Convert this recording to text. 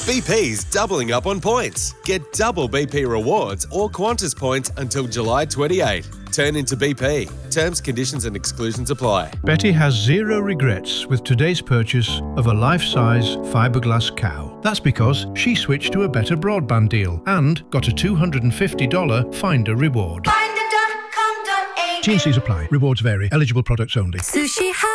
BP's doubling up on points. Get double BP rewards or Qantas points until July 28. Turn into BP. Terms, conditions and exclusions apply. Betty has zero regrets with today's purchase of a life-size fiberglass cow. That's because she switched to a better broadband deal and got a $250 Finder reward. Finder.com.au. T&Cs apply. Rewards vary. Eligible products only. Sushi